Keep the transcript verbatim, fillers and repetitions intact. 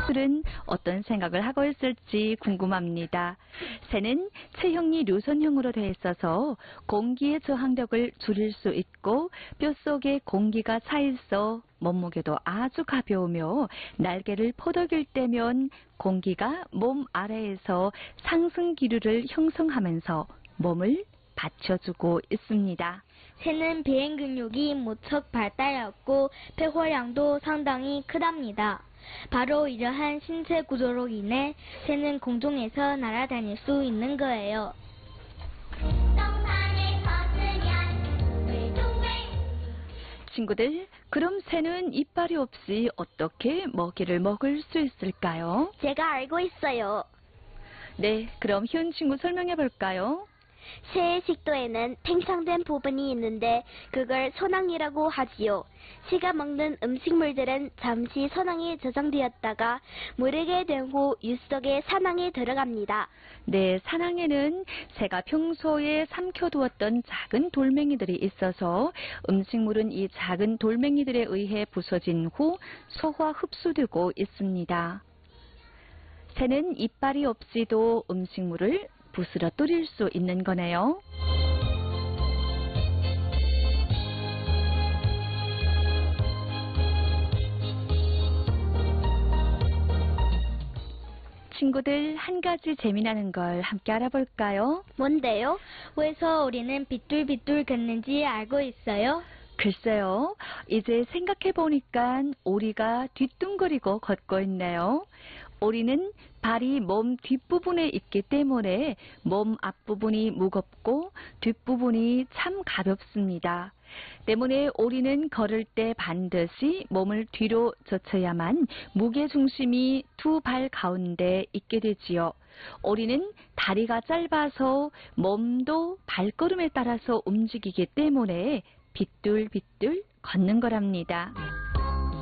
친구들은 어떤 생각을 하고 있을지 궁금합니다. 새는 체형이 류선형으로 되어 있어서 공기의 저항력을 줄일 수 있고 뼛속에 공기가 차 있어 몸무게도 아주 가벼우며 날개를 포덕일 때면 공기가 몸 아래에서 상승 기류를 형성하면서 몸을 받쳐주고 있습니다. 새는 비행 근육이 무척 발달하였고 폐활량도 상당히 크답니다. 바로 이러한 신체 구조로 인해 새는 공중에서 날아다닐 수 있는 거예요. 친구들, 그럼 새는 이빨이 없이 어떻게 먹이를 먹을 수 있을까요? 제가 알고 있어요. 네, 그럼 희은 친구 설명해 볼까요? 새의 식도에는 팽창된 부분이 있는데 그걸 소낭이라고 하지요. 새가 먹는 음식물들은 잠시 소낭에 저장되었다가 무르게 된 후 입속에 산항에 들어갑니다. 네, 산항에는 새가 평소에 삼켜두었던 작은 돌멩이들이 있어서 음식물은 이 작은 돌멩이들에 의해 부서진 후 소화 흡수되고 있습니다. 새는 이빨이 없이도 음식물을 부스러뜨릴 수 있는 거네요. 친구들, 한 가지 재미나는 걸 함께 알아볼까요? 뭔데요? 왜서 우리는 빗둘빗둘 걷는지 알고 있어요? 글쎄요, 이제 생각해보니까 오리가 뒤뚱거리고 걷고 있네요. 오리는 발이 몸 뒷부분에 있기 때문에 몸 앞부분이 무겁고 뒷부분이 참 가볍습니다. 때문에 오리는 걸을 때 반드시 몸을 뒤로 젖혀야만 무게중심이 두 발 가운데 있게 되지요. 오리는 다리가 짧아서 몸도 발걸음에 따라서 움직이기 때문에 빗둘빗둘 걷는 거랍니다.